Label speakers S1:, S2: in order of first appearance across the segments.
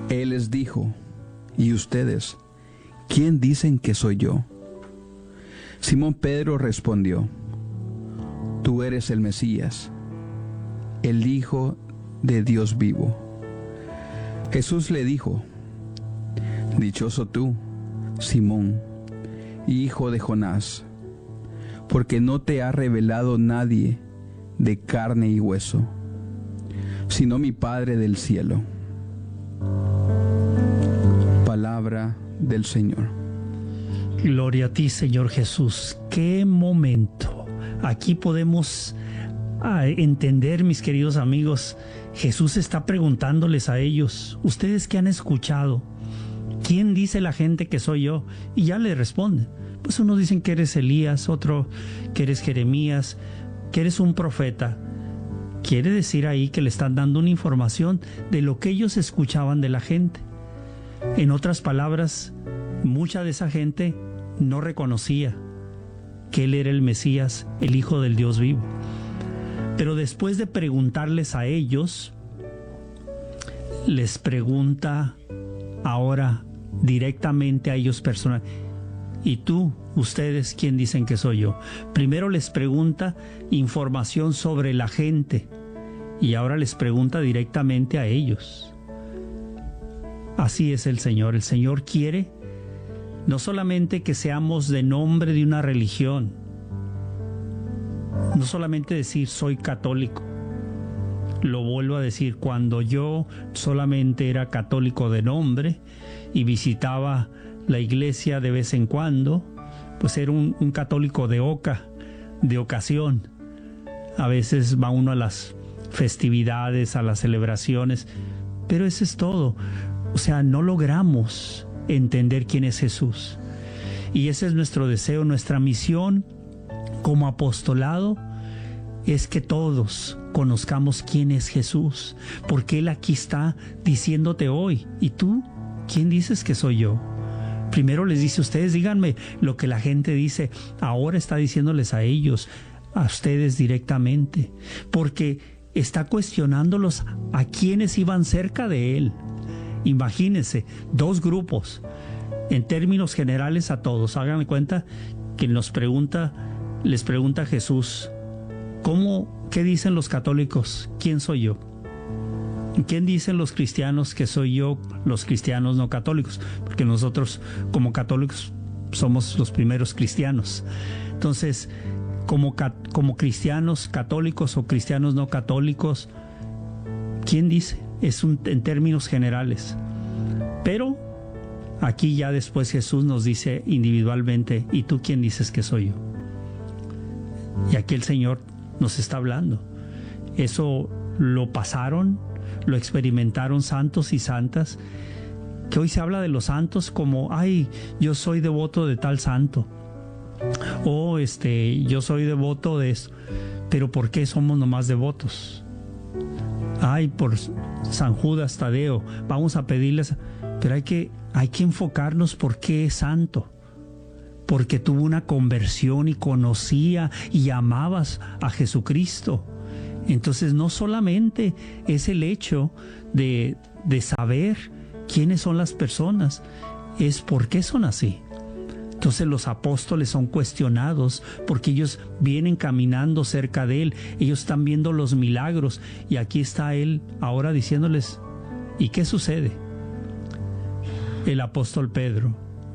S1: Él les dijo: ¿y ustedes, quién dicen que soy yo? Simón Pedro respondió: Tú eres el Mesías, el Hijo de Dios vivo. Jesús le dijo: Dichoso tú, Simón, hijo de Jonás, porque no te ha revelado nadie de carne y hueso, sino mi Padre del cielo. Palabra del Señor.
S2: Gloria a ti, Señor Jesús. ¡Qué momento! Aquí podemos entender, mis queridos amigos, Jesús está preguntándoles a ellos: ¿ustedes qué han escuchado? ¿Quién dice la gente que soy yo? Y ya le responden. Pues unos dicen que eres Elías, otro que eres Jeremías, que eres un profeta. Quiere decir ahí que le están dando una información de lo que ellos escuchaban de la gente. En otras palabras, mucha de esa gente no reconocía que Él era el Mesías, el Hijo del Dios vivo. Pero después de preguntarles a ellos, les pregunta ahora directamente a ellos personalmente: ¿y tú, ustedes, quién dicen que soy yo? Primero les pregunta información sobre la gente y ahora les pregunta directamente a ellos. Así es el Señor. El Señor quiere no solamente que seamos de nombre de una religión, no solamente decir soy católico. Lo vuelvo a decir, cuando yo solamente era católico de nombre y visitaba la iglesia de vez en cuando, pues era un católico de ocasión. A veces va uno a las festividades, a las celebraciones, pero eso es todo. O sea, no logramos entender quién es Jesús. Y ese es nuestro deseo, nuestra misión como apostolado, es que todos conozcamos quién es Jesús, porque Él aquí está diciéndote hoy: ¿y tú? ¿Quién dices que soy yo? Primero les dice: ustedes díganme lo que la gente dice. Ahora está diciéndoles a ellos, a ustedes directamente, porque está cuestionándolos a quienes iban cerca de Él. Imagínense, dos grupos, en términos generales a todos. Háganme cuenta que les pregunta Jesús: ¿qué dicen los católicos? ¿Quién soy yo? ¿Quién dicen los cristianos que soy yo, los cristianos no católicos? Porque nosotros como católicos somos los primeros cristianos. Entonces, como cristianos católicos o cristianos no católicos, ¿quién dice? Es en términos generales. Pero aquí ya después Jesús nos dice individualmente: ¿y tú quién dices que soy yo? Y aquí el Señor nos está hablando. Eso lo pasaron, lo experimentaron santos y santas, que hoy se habla de los santos como: ay, yo soy devoto de tal santo, o yo soy devoto de esto. Pero ¿por qué somos nomás devotos? Ay, por San Judas Tadeo, vamos a pedirles. Pero hay que enfocarnos por qué es santo. Porque tuvo una conversión y conocía y amabas a Jesucristo. Entonces no solamente es el hecho de saber quiénes son las personas, es por qué son así. Entonces los apóstoles son cuestionados porque ellos vienen caminando cerca de Él, ellos están viendo los milagros y aquí está Él ahora diciéndoles: ¿y qué sucede? El apóstol Pedro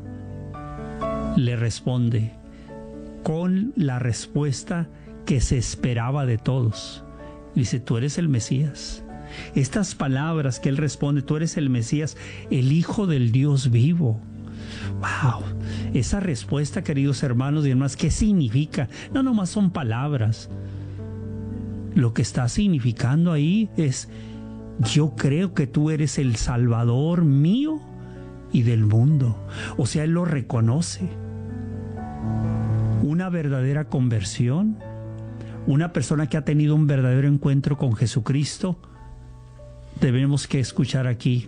S2: le responde con la respuesta que se esperaba de todos. Dice: tú eres el Mesías. Estas palabras que él responde: tú eres el Mesías, el Hijo del Dios vivo. ¡Wow! Esa respuesta, queridos hermanos y hermanas, ¿qué significa? No nomás son palabras. Lo que está significando ahí es: yo creo que tú eres el Salvador mío y del mundo. O sea, él lo reconoce. Una verdadera conversión, una persona que ha tenido un verdadero encuentro con Jesucristo, debemos que escuchar aquí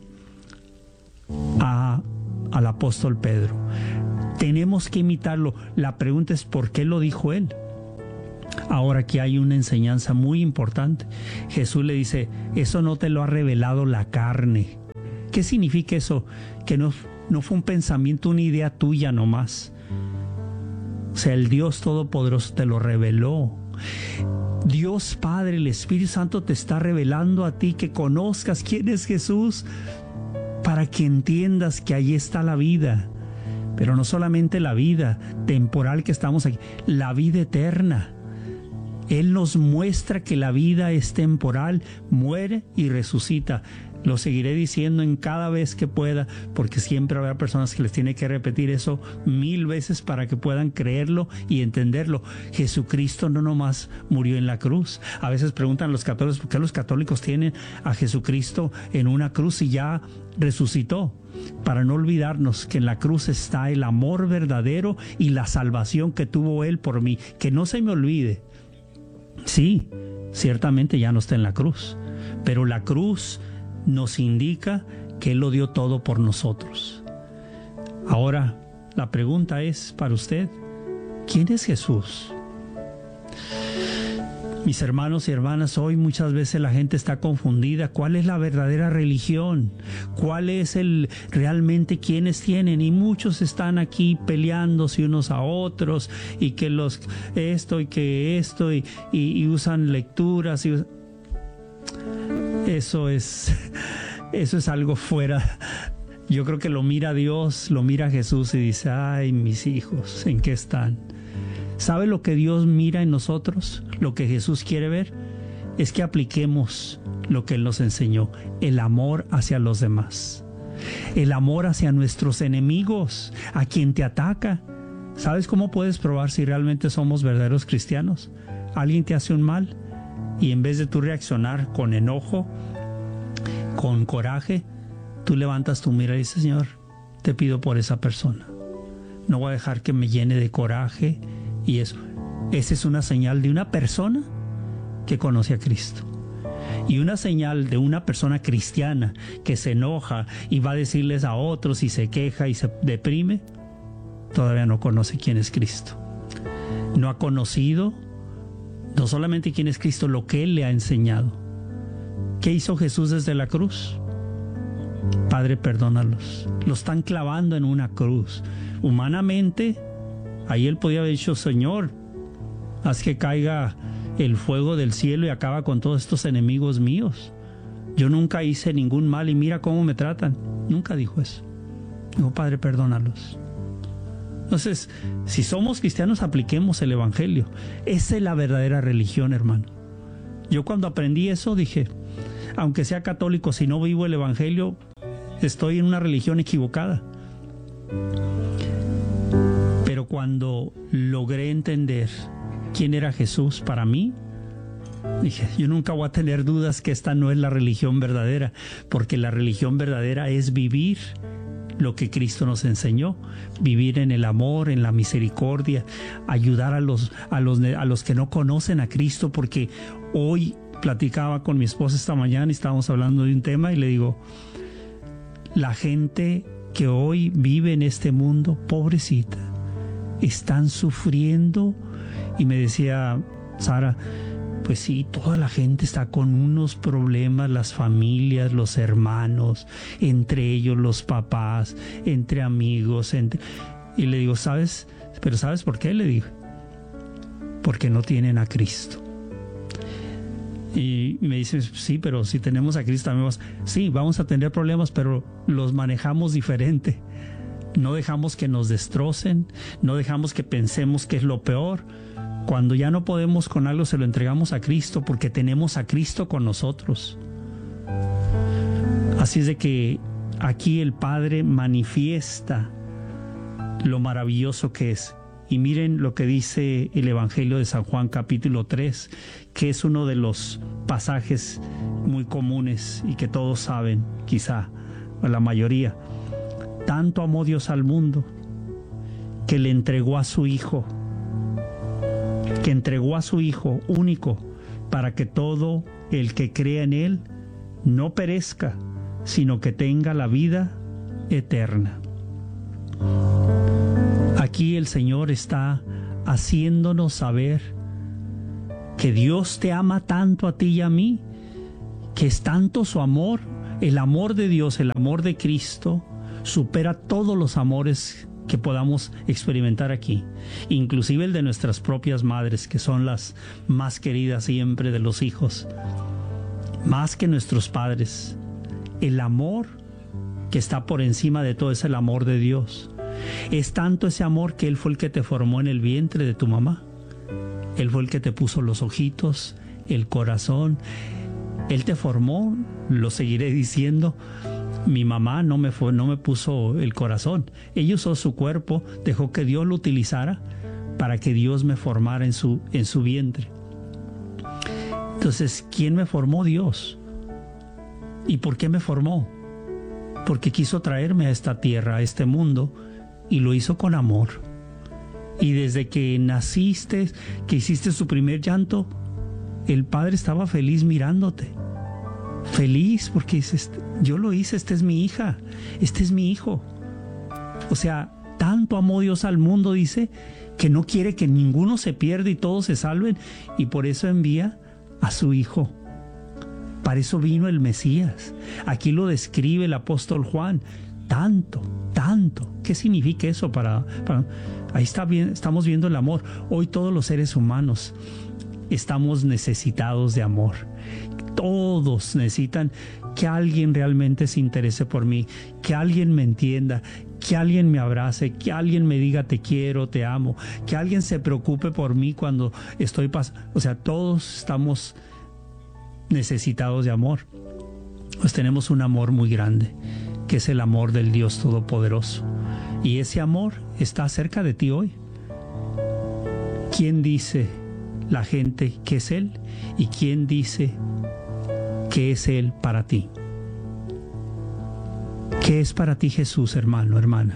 S2: al apóstol Pedro. Tenemos que imitarlo. La pregunta es: ¿por qué lo dijo él? Ahora aquí hay una enseñanza muy importante. Jesús le dice: eso no te lo ha revelado la carne. ¿Qué significa eso? Que no fue un pensamiento, una idea tuya nomás. O sea, el Dios Todopoderoso te lo reveló. Dios Padre, el Espíritu Santo te está revelando a ti, que conozcas quién es Jesús, para que entiendas que ahí está la vida. Pero no solamente la vida temporal que estamos aquí, la vida eterna. Él nos muestra que la vida es temporal, muere y resucita. Lo seguiré diciendo en cada vez que pueda, porque siempre habrá personas que les tiene que repetir eso 1000 veces para que puedan creerlo y entenderlo. Jesucristo no nomás murió en la cruz. A veces preguntan los católicos, ¿por qué los católicos tienen a Jesucristo en una cruz y ya resucitó? Para no olvidarnos que en la cruz está el amor verdadero y la salvación que tuvo Él por mí. Que no se me olvide. Sí, ciertamente ya no está en la cruz, pero la cruz nos indica que Él lo dio todo por nosotros. Ahora, la pregunta es para usted, ¿quién es Jesús? Mis hermanos y hermanas, hoy muchas veces la gente está confundida. ¿Cuál es la verdadera religión? ¿Cuál es realmente quienes tienen? Y muchos están aquí peleándose unos a otros, y que esto y usan lecturas. Eso es algo fuera. Yo creo que lo mira Dios, lo mira Jesús y dice, ay, mis hijos, ¿en qué están? ¿Sabe lo que Dios mira en nosotros? Lo que Jesús quiere ver es que apliquemos lo que Él nos enseñó, el amor hacia los demás, el amor hacia nuestros enemigos, a quien te ataca. ¿Sabes cómo puedes probar si realmente somos verdaderos cristianos? Alguien te hace un mal y en vez de tú reaccionar con enojo, con coraje, tú levantas tu mirada y dices, Señor, te pido por esa persona. No voy a dejar que me llene de coraje. Y esa es una señal de una persona que conoce a Cristo. Y una señal de una persona cristiana que se enoja y va a decirles a otros y se queja y se deprime, todavía no conoce quién es Cristo. No ha conocido no solamente quién es Cristo, lo que Él le ha enseñado. ¿Qué hizo Jesús desde la cruz? Padre, perdónalos. Lo están clavando en una cruz. Humanamente, ahí Él podía haber dicho, Señor, haz que caiga el fuego del cielo y acaba con todos estos enemigos míos. Yo nunca hice ningún mal y mira cómo me tratan. Nunca dijo eso. Dijo, Padre, perdónalos. Entonces, si somos cristianos, apliquemos el Evangelio. Esa es la verdadera religión, hermano. Yo cuando aprendí eso dije, aunque sea católico, si no vivo el Evangelio, estoy en una religión equivocada. Pero cuando logré entender quién era Jesús para mí, dije, yo nunca voy a tener dudas que esta no es la religión verdadera, porque la religión verdadera es vivir lo que Cristo nos enseñó, vivir en el amor, en la misericordia, ayudar a los que no conocen a Cristo, porque hoy platicaba con mi esposa esta mañana y estábamos hablando de un tema y le digo, la gente que hoy vive en este mundo, pobrecita, están sufriendo. Y me decía Sara, pues sí, toda la gente está con unos problemas, las familias, los hermanos, entre ellos los papás, entre amigos, y le digo, ¿sabes? ¿Pero sabes por qué? Le digo, porque no tienen a Cristo. Y me dice, sí, pero si tenemos a Cristo también vamos a tener problemas, pero los manejamos diferente. No dejamos que nos destrocen, no dejamos que pensemos que es lo peor. Cuando ya no podemos con algo, se lo entregamos a Cristo, porque tenemos a Cristo con nosotros. Así es de que aquí el Padre manifiesta lo maravilloso que es. Y miren lo que dice el Evangelio de San Juan capítulo 3, que es uno de los pasajes muy comunes y que todos saben, quizá, o la mayoría. Tanto amó Dios al mundo que le entregó a su Hijo, que entregó a su Hijo único, para que todo el que crea en Él no perezca, sino que tenga la vida eterna. Aquí el Señor está haciéndonos saber que Dios te ama tanto a ti y a mí, que es tanto su amor, El amor de Dios, el amor de Cristo, supera todos los amores que podamos experimentar aquí, inclusive el de nuestras propias madres, que son las más queridas siempre de los hijos, más que nuestros padres. El amor que está por encima de todo es el amor de Dios. Es tanto ese amor que Él fue el que te formó en el vientre de tu mamá. Él fue el que te puso los ojitos, el corazón. Él te formó, lo seguiré diciendo. Mi mamá no me puso el corazón. Ella usó su cuerpo, dejó que Dios lo utilizara para que Dios me formara en su vientre. Entonces, ¿quién me formó? Dios. ¿Y por qué me formó? Porque quiso traerme a esta tierra, a este mundo, y lo hizo con amor. Y desde que naciste, que hiciste su primer llanto, el Padre estaba feliz mirándote. Feliz porque dices, yo lo hice, esta es mi hija, este es mi hijo. O sea, tanto amó Dios al mundo, dice, que no quiere que ninguno se pierda y todos se salven, y por eso envía a su hijo. Para eso vino el Mesías. Aquí lo describe el apóstol Juan. Tanto. ¿Qué significa eso? Ahí está bien, estamos viendo el amor. Hoy todos los seres humanos estamos necesitados de amor. Todos necesitan que alguien realmente se interese por mí, que alguien me entienda, que alguien me abrace, que alguien me diga te quiero, te amo, que alguien se preocupe por mí cuando estoy pasando. O sea, todos estamos necesitados de amor. Pues tenemos un amor muy grande, que es el amor del Dios Todopoderoso. Y ese amor está cerca de ti hoy. ¿Quién dice la gente que es Él? ¿Y quién dice que es Él para ti? ¿Qué es para ti Jesús, hermano, hermana?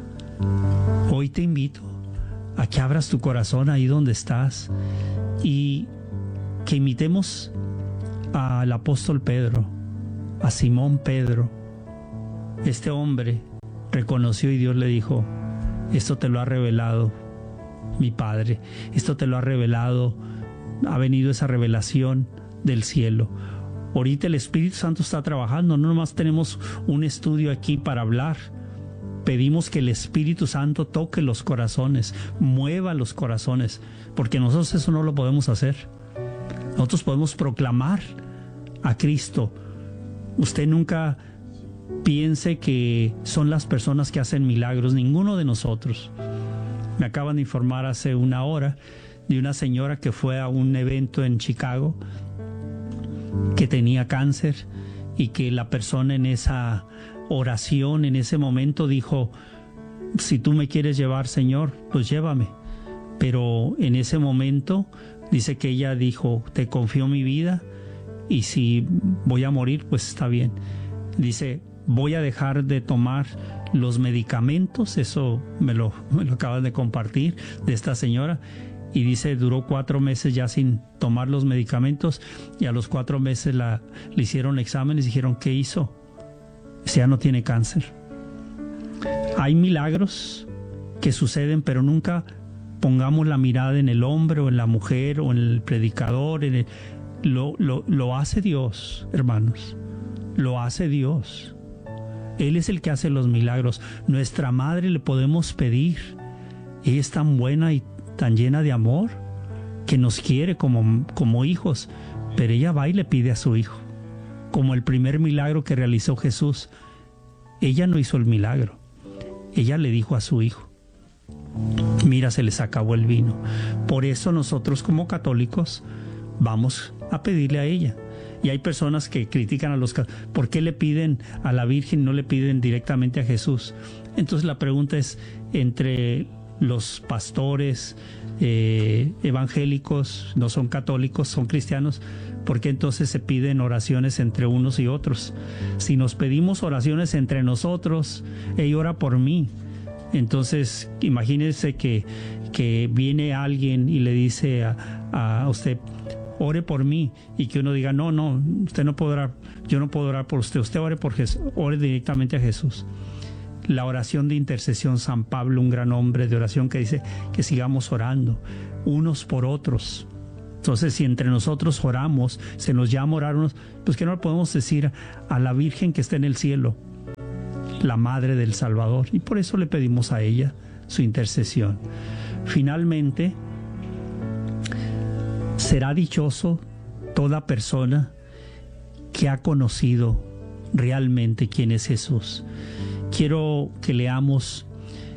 S2: Hoy te invito a que abras tu corazón ahí donde estás y que imitemos al apóstol Pedro, a Simón Pedro. Este hombre reconoció y Dios le dijo, esto te lo ha revelado mi Padre, esto te lo ha revelado, ha venido esa revelación del cielo. Ahorita el Espíritu Santo está trabajando, no nomás tenemos un estudio aquí para hablar. Pedimos que el Espíritu Santo toque los corazones, mueva los corazones, porque nosotros eso no lo podemos hacer. Nosotros podemos proclamar a Cristo. Usted nunca piense que son las personas que hacen milagros, ninguno de nosotros. Me acaban de informar hace una hora de una señora que fue a un evento en Chicago, que tenía cáncer, y que la persona en esa oración, en ese momento dijo, si tú me quieres llevar, Señor, pues llévame. Pero en ese momento dice que ella dijo, te confío mi vida, y si voy a morir, pues está bien. Dice, voy a dejar de tomar los medicamentos. Eso me lo acaban de compartir de esta señora. Y dice, duró 4 meses ya sin tomar los medicamentos, y a los 4 meses le hicieron exámenes y dijeron, ¿qué hizo? Ya no tiene cáncer. Hay milagros que suceden, pero nunca pongamos la mirada en el hombre o en la mujer o en el predicador. Lo hace Dios, hermanos. Lo hace Dios. Él es el que hace los milagros. Nuestra madre le podemos pedir. Ella es tan buena y tan llena de amor, que nos quiere como hijos, pero ella va y le pide a su hijo. Como el primer milagro que realizó Jesús, ella no hizo el milagro, ella le dijo a su hijo, mira, se les acabó el vino. Por eso nosotros como católicos vamos a pedirle a ella. Y hay personas que critican a los católicos, ¿por qué le piden a la Virgen y no le piden directamente a Jesús? Entonces la pregunta es, entre los pastores evangélicos, no son católicos, son cristianos, ¿por qué entonces se piden oraciones entre unos y otros? Si nos pedimos oraciones entre nosotros, ella ora por mí. Entonces imagínense que viene alguien y le dice a usted, ore por mí, y que uno diga, no, usted no puede orar, yo no puedo orar por usted ore por Jesús, ore directamente a Jesús. La oración de intercesión, San Pablo, un gran hombre de oración, que dice que sigamos orando unos por otros. Entonces, si entre nosotros oramos, se nos llama orar, pues que no le podemos decir a la Virgen que está en el cielo, la Madre del Salvador, y por eso le pedimos a ella su intercesión. Finalmente, será dichoso toda persona que ha conocido realmente quién es Jesús. Quiero que leamos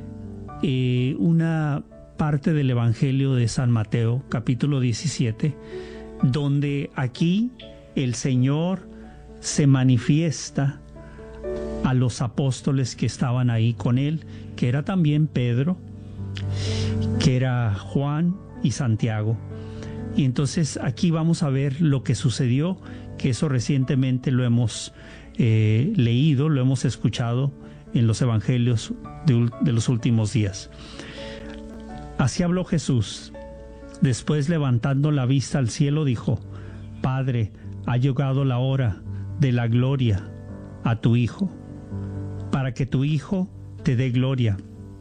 S2: una parte del Evangelio de San Mateo, capítulo 17, donde aquí el Señor se manifiesta a los apóstoles que estaban ahí con él, que era también Pedro, que era Juan y Santiago. Y entonces aquí vamos a ver lo que sucedió, que eso recientemente lo hemos leído, lo hemos escuchado en los evangelios de los últimos días. Así habló Jesús. Después, levantando la vista al cielo, dijo: Padre, ha llegado la hora de la gloria a tu Hijo, para que tu Hijo te dé gloria,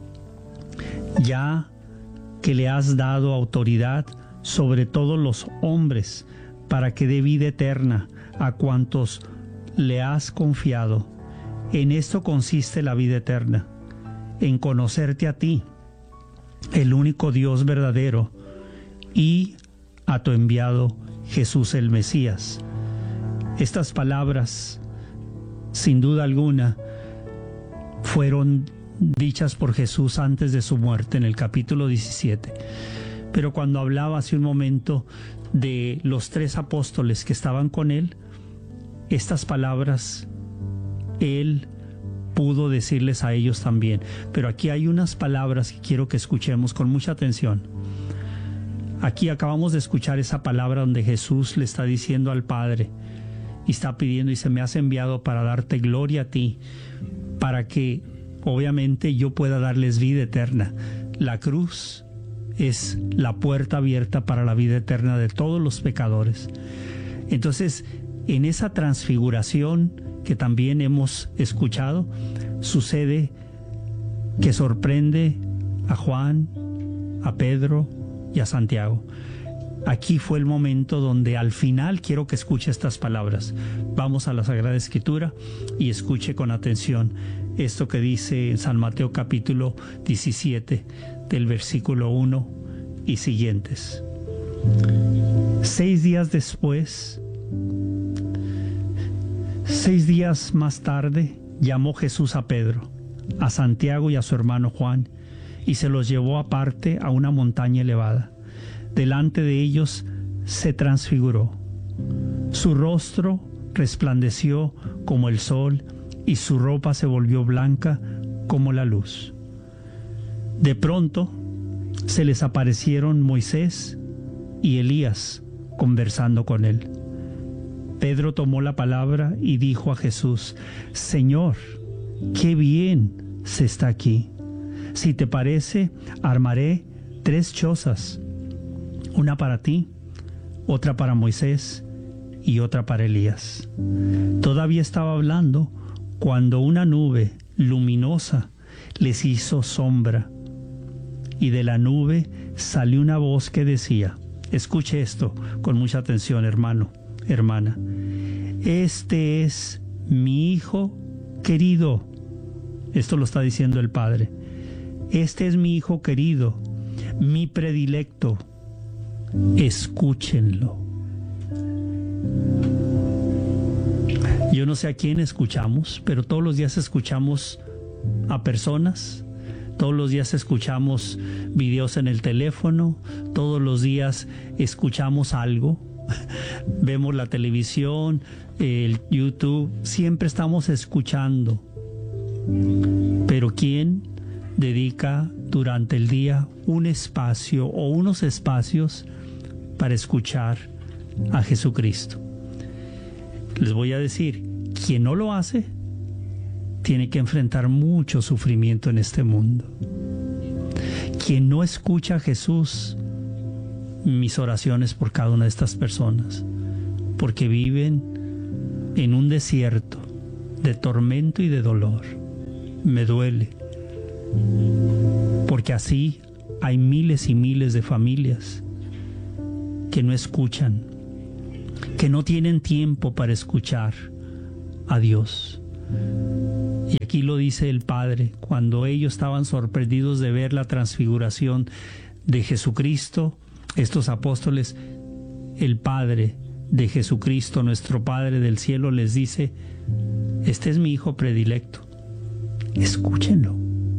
S2: ya que le has dado autoridad sobre todos los hombres, para que dé vida eterna a cuantos le has confiado. En esto consiste la vida eterna, en conocerte a ti, el único Dios verdadero, y a tu enviado Jesús el Mesías. Estas palabras, sin duda alguna, fueron dichas por Jesús antes de su muerte en el capítulo 17. Pero cuando hablaba hace un momento de los 3 apóstoles que estaban con él, estas palabras él pudo decirles a ellos también. Pero aquí hay unas palabras que quiero que escuchemos con mucha atención. Aquí acabamos de escuchar esa palabra donde Jesús le está diciendo al Padre y está pidiendo: y se me has enviado para darte gloria a ti, para que obviamente yo pueda darles vida eterna. La cruz es la puerta abierta para la vida eterna de todos los pecadores. Entonces, en esa transfiguración que también hemos escuchado, sucede que sorprende a Juan, a Pedro y a Santiago. Aquí fue el momento donde al final quiero que escuche estas palabras. Vamos a la Sagrada Escritura y escuche con atención esto que dice en San Mateo capítulo 17, del versículo 1 y siguientes. 6 días más tarde, llamó Jesús a Pedro, a Santiago y a su hermano Juan, y se los llevó aparte a una montaña elevada. Delante de ellos se transfiguró. Su rostro resplandeció como el sol, y su ropa se volvió blanca como la luz. De pronto se les aparecieron Moisés y Elías conversando con él. Pedro tomó la palabra y dijo a Jesús: Señor, qué bien se está aquí. Si te parece, armaré 3 chozas, una para ti, otra para Moisés y otra para Elías. Todavía estaba hablando cuando una nube luminosa les hizo sombra, y de la nube salió una voz que decía, escuche esto con mucha atención, hermano, hermana: este es mi Hijo querido. Esto lo está diciendo el Padre. Este es mi Hijo querido, mi predilecto. Escúchenlo. Yo no sé a quién escuchamos, pero todos los días escuchamos a personas, todos los días escuchamos videos en el teléfono, todos los días escuchamos algo, vemos la televisión, el YouTube, siempre estamos escuchando. Pero ¿quién dedica durante el día un espacio o unos espacios para escuchar a Jesucristo? Les voy a decir, quien no lo hace, tiene que enfrentar mucho sufrimiento en este mundo. Quien no escucha a Jesús, mis oraciones por cada una de estas personas, porque viven en un desierto de tormento y de dolor. Me duele, porque así hay miles y miles de familias que no escuchan, que no tienen tiempo para escuchar a Dios. Y aquí lo dice el Padre, cuando ellos estaban sorprendidos de ver la transfiguración de Jesucristo, estos apóstoles, el Padre de Jesucristo, nuestro Padre del cielo, les dice: este es mi Hijo predilecto, escúchenlo.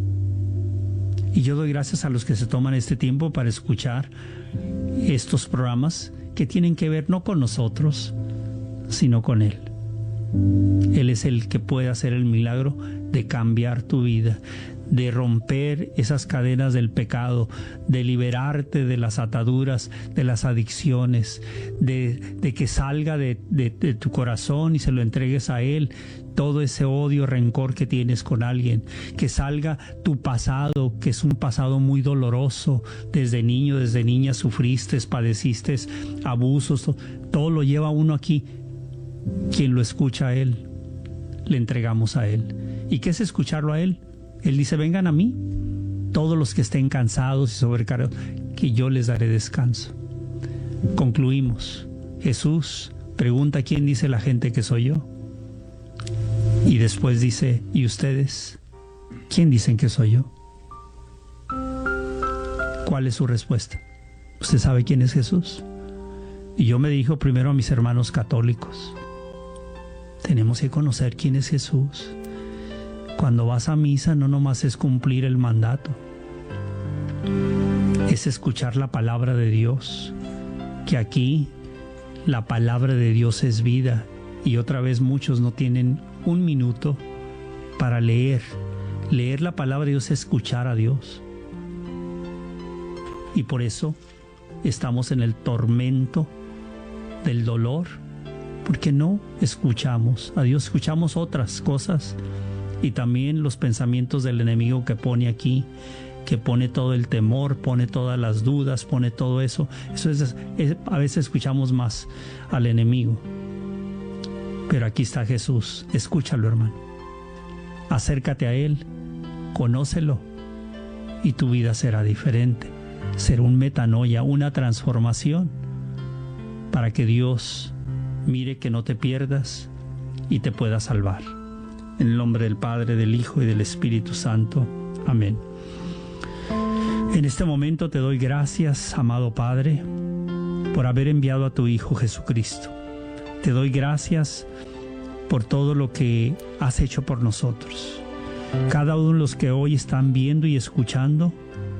S2: Y yo doy gracias a los que se toman este tiempo para escuchar estos programas que tienen que ver no con nosotros, sino con Él. Él es el que puede hacer el milagro de cambiar tu vida, de romper esas cadenas del pecado, de liberarte de las ataduras, de las adicciones, de que salga de tu corazón y se lo entregues a Él todo ese odio, rencor que tienes con alguien, que salga tu pasado, que es un pasado muy doloroso. Desde niño, desde niña sufriste, padeciste abusos, todo lo lleva uno aquí. Quien lo escucha a Él, le entregamos a Él. ¿Y qué es escucharlo a Él? Él dice: vengan a mí, todos los que estén cansados y sobrecargados, que yo les daré descanso. Concluimos. Jesús pregunta: ¿quién dice la gente que soy yo? Y después dice: ¿y ustedes? ¿Quién dicen que soy yo? ¿Cuál es su respuesta? ¿Usted sabe quién es Jesús? Y yo me dirijo primero a mis hermanos católicos. Tenemos que conocer quién es Jesús. Cuando vas a misa no nomás es cumplir el mandato, es escuchar la palabra de Dios, que aquí la palabra de Dios es vida. Y otra vez muchos no tienen un minuto para leer. Leer la palabra de Dios es escuchar a Dios. Y por eso estamos en el tormento del dolor, porque no escuchamos a Dios, escuchamos otras cosas. Y también los pensamientos del enemigo que pone aquí, que pone todo el temor, pone todas las dudas, pone todo eso. A veces escuchamos más al enemigo. Pero aquí está Jesús. Escúchalo, hermano. Acércate a Él, conócelo, y tu vida será diferente. Será un metanoia, una transformación, para que Dios mire que no te pierdas y te pueda salvar. En el nombre del Padre, del Hijo y del Espíritu Santo. Amén. En este momento te doy gracias, amado Padre, por haber enviado a tu Hijo Jesucristo. Te doy gracias por todo lo que has hecho por nosotros. Cada uno de los que hoy están viendo y escuchando,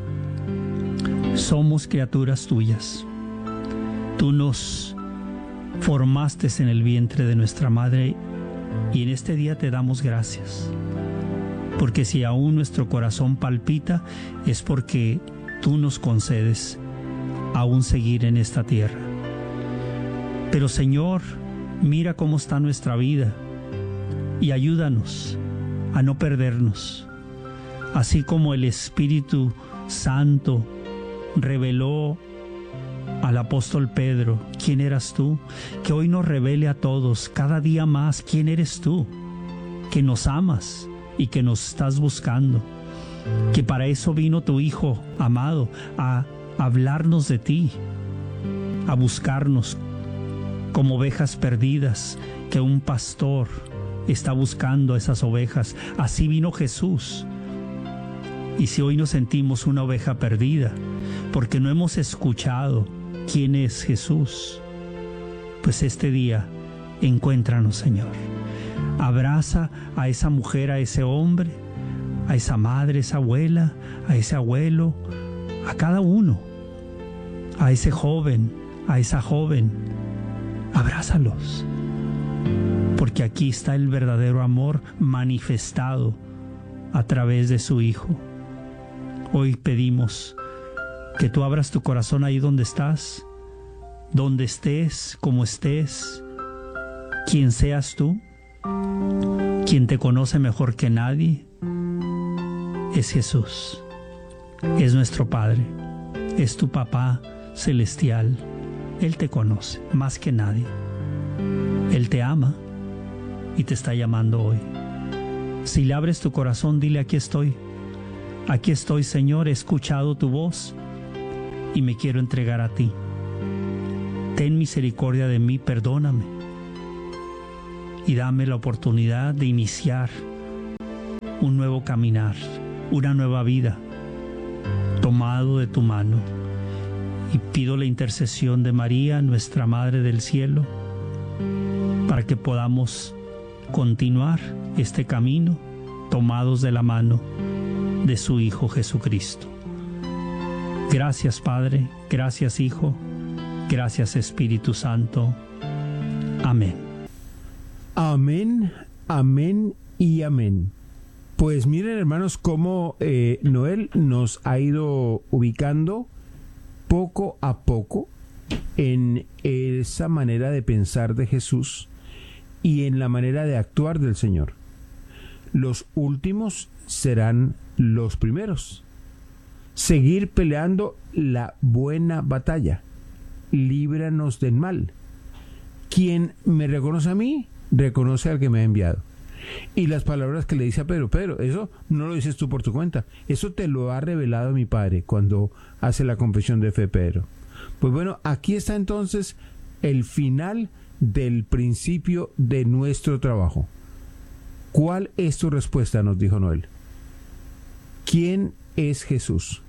S2: somos criaturas tuyas. Tú nos formaste en el vientre de nuestra madre, y en este día te damos gracias, porque si aún nuestro corazón palpita, es porque tú nos concedes aún seguir en esta tierra. Pero Señor, mira cómo está nuestra vida y ayúdanos a no perdernos, así como el Espíritu Santo reveló al apóstol Pedro quién eras tú, que hoy nos revele a todos cada día más quién eres tú, que nos amas y que nos estás buscando, que para eso vino tu Hijo amado, a hablarnos de ti, a buscarnos como ovejas perdidas, que un pastor está buscando a esas ovejas. Así vino Jesús. Y si hoy nos sentimos una oveja perdida, porque no hemos escuchado quién es Jesús, pues este día encuéntranos, Señor. Abraza a esa mujer, a ese hombre, a esa madre, a esa abuela, a ese abuelo, a cada uno, a ese joven, a esa joven. Abrázalos, porque aquí está el verdadero amor manifestado a través de su Hijo. Hoy pedimos que tú abras tu corazón ahí donde estás, donde estés, como estés, quien seas tú, quien te conoce mejor que nadie, es Jesús, es nuestro Padre, es tu Papá celestial. Él te conoce más que nadie. Él te ama y te está llamando hoy. Si le abres tu corazón, dile: aquí estoy. Aquí estoy, Señor, he escuchado tu voz y me quiero entregar a ti. ten misericordia de mí, perdóname y dame la oportunidad de iniciar un nuevo caminar, una nueva vida, tomado de tu mano. Y pido la intercesión de María, nuestra Madre del Cielo, para que podamos continuar este camino tomados de la mano de su Hijo Jesucristo. Gracias, Padre, gracias, Hijo, gracias, Espíritu Santo. Amén.
S3: Amén, amén y amén. Pues miren, hermanos, cómo Noel nos ha ido ubicando poco a poco en esa manera de pensar de Jesús y en la manera de actuar del Señor. Los últimos serán los primeros. Seguir peleando la buena batalla. Líbranos del mal. Quien me reconoce a mí, reconoce al que me ha enviado. Y las palabras que le dice a Pedro: Pedro, eso no lo dices tú por tu cuenta, eso te lo ha revelado mi Padre cuando hace la confesión de fe Pedro. Pues bueno, aquí está entonces el final del principio de nuestro trabajo. ¿Cuál es tu respuesta?, nos dijo Noel. ¿Quién es Jesús?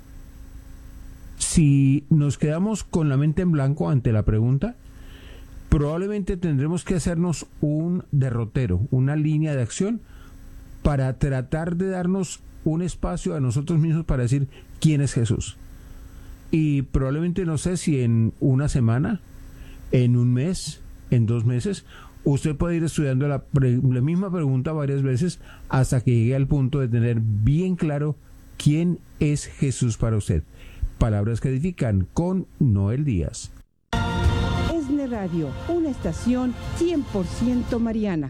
S3: Si nos quedamos con la mente en blanco ante la pregunta, probablemente tendremos que hacernos un derrotero, una línea de acción para tratar de darnos un espacio a nosotros mismos para decir quién es Jesús. Y probablemente, no sé si en una semana, en un mes, en 2 meses, usted puede ir estudiando la misma pregunta varias veces hasta que llegue al punto de tener bien claro quién es Jesús para usted. Palabras que edifican con Noel Díaz.
S4: ESNE Radio, una estación 100% mariana.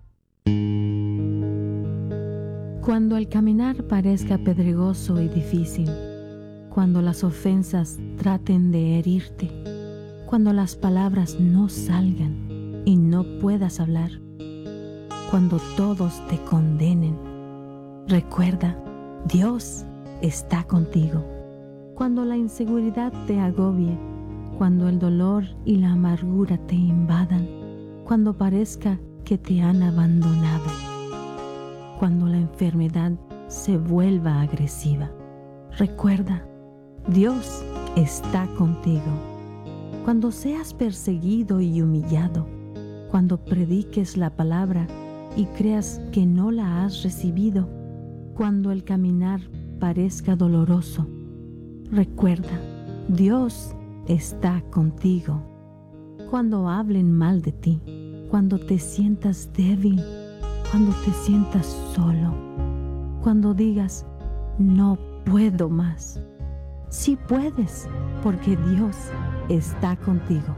S5: Cuando el caminar parezca pedregoso y difícil, cuando las ofensas traten de herirte, cuando las palabras no salgan y no puedas hablar, cuando todos te condenen, recuerda, Dios está contigo. Cuando la inseguridad te agobie, cuando el dolor y la amargura te invadan, cuando parezca que te han abandonado, cuando la enfermedad se vuelva agresiva, recuerda, Dios está contigo. Cuando seas perseguido y humillado, cuando prediques la palabra y creas que no la has recibido, cuando el caminar parezca doloroso, recuerda, Dios está contigo. Cuando hablen mal de ti, cuando te sientas débil, cuando te sientas solo, cuando digas, no puedo más. Sí puedes, porque Dios está contigo.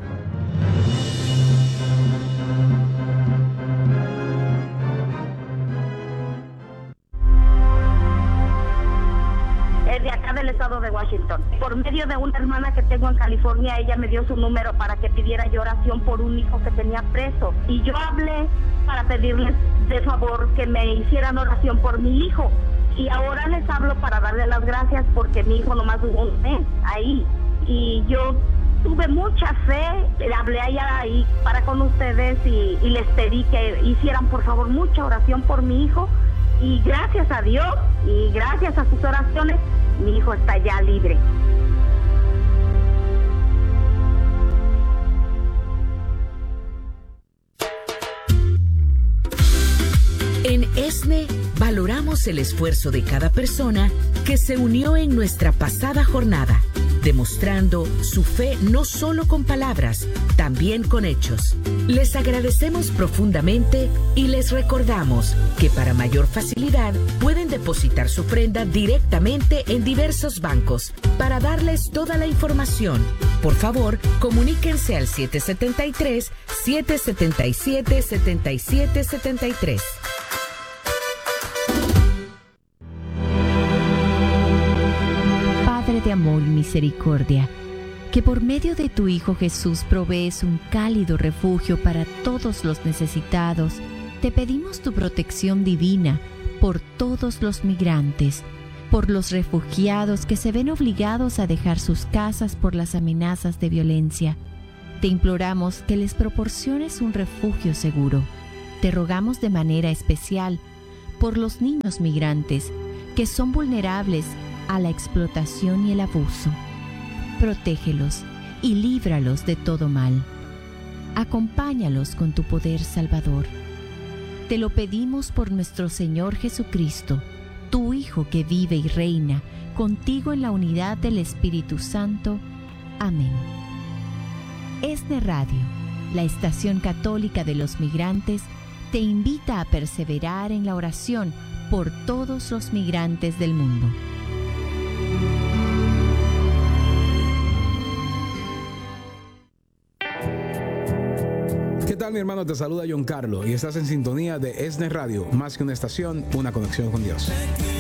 S6: De acá del estado de Washington. Por medio de una hermana que tengo en California, ella me dio su número para que pidiera yo oración por un hijo que tenía preso. Y yo hablé para pedirles de favor que me hicieran oración por mi hijo. Y ahora les hablo para darle las gracias porque mi hijo nomás duró un mes ahí. Y yo tuve mucha fe, hablé allá ahí para con ustedes y les pedí que hicieran por favor mucha oración por mi hijo. Y gracias a Dios y gracias a sus oraciones, mi hijo está ya libre.
S7: En ESNE valoramos el esfuerzo de cada persona que se unió en nuestra pasada jornada, demostrando su fe no solo con palabras, también con hechos. Les agradecemos profundamente y les recordamos que para mayor facilidad pueden depositar su ofrenda directamente en diversos bancos. Para darles toda la información, por favor, comuníquense al 773-777-7773.
S8: Padre de amor y misericordia, que por medio de tu Hijo Jesús provees un cálido refugio para todos los necesitados, te pedimos tu protección divina por todos los migrantes, por los refugiados que se ven obligados a dejar sus casas por las amenazas de violencia, Te imploramos que les proporciones un refugio seguro. Te rogamos de manera especial por los niños migrantes que son vulnerables a la explotación y el abuso. Protégelos y líbralos de todo mal. Acompáñalos con tu poder salvador. Te lo pedimos por nuestro Señor Jesucristo, tu Hijo que vive y reina contigo en la unidad del Espíritu Santo. Amén. ESNE Radio, la estación católica de los migrantes, te invita a perseverar en la oración por todos los migrantes del mundo.
S9: ¿Qué tal, mi hermano? Te saluda John Carlos y estás en sintonía de ESNE Radio, más que una estación, una conexión con Dios.